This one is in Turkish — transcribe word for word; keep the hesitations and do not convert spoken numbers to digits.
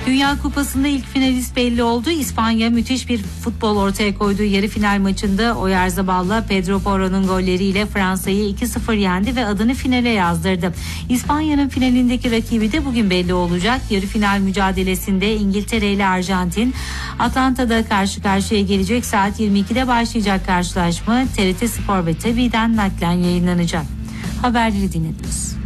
Dünya Kupası'nda ilk finalist belli oldu. İspanya müthiş bir futbol ortaya koyduğu yarı final maçında Oyarzabal'la Pedro Porro'nun golleriyle Fransa'yı iki sıfır yendi ve adını finale yazdırdı. İspanya'nın finalindeki rakibi de bugün belli olacak. Yarı final mücadelesinde İngiltere ile Arjantin Atlanta'da karşı karşıya gelecek. Saat yirmi ikide başlayacak karşılaşma T R T Spor ve T V'den naklen yayınlanacak. Haberleri dinlediniz.